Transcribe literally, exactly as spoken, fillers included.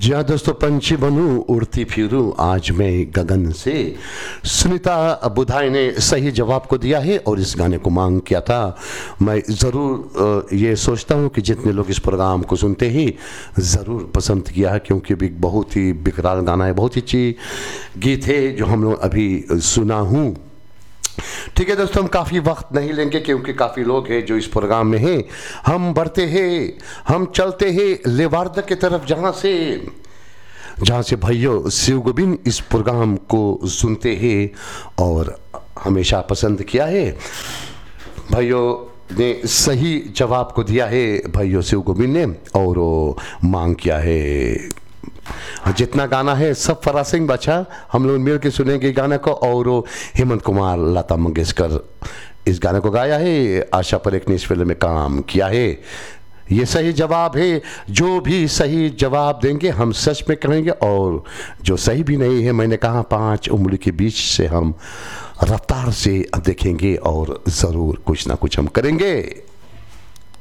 जी हाँ दोस्तों, पंछी बनूं उड़ती फिरूं आज मैं गगन से। सुनीता बुधाई ने सही जवाब को दिया है और इस गाने को मांग किया था। मैं ज़रूर ये सोचता हूँ कि जितने लोग इस प्रोग्राम को सुनते ही ज़रूर पसंद किया है, क्योंकि भी बहुत ही बेकरार गाना है, बहुत ही अच्छी गीत है जो हम लोग अभी सुना हूँ। ठीक है दोस्तों, हम काफ़ी वक्त नहीं लेंगे क्योंकि काफ़ी लोग हैं जो इस प्रोग्राम में हैं। हम बढ़ते हैं, हम चलते हैं लेवार्द की तरफ, जहाँ से जहाँ से भाइयों शिव गोविंद इस प्रोग्राम को सुनते हैं और हमेशा पसंद किया है। भाइयों ने सही जवाब को दिया है, भाइयों शिव गोविंद ने, और मांग किया है। जितना गाना है सब फराज सिंह बचा, हम लोग मिल के सुनेंगे गाने को। और हेमंत कुमार, लता मंगेशकर इस गाने को गाया है। आशा परेख ने इस फिल्म में काम किया है। ये सही जवाब है। जो भी सही जवाब देंगे हम सच में करेंगे, और जो सही भी नहीं है, मैंने कहा पाँच उंगली के बीच से हम रफ्तार से देखेंगे और ज़रूर कुछ ना कुछ हम करेंगे।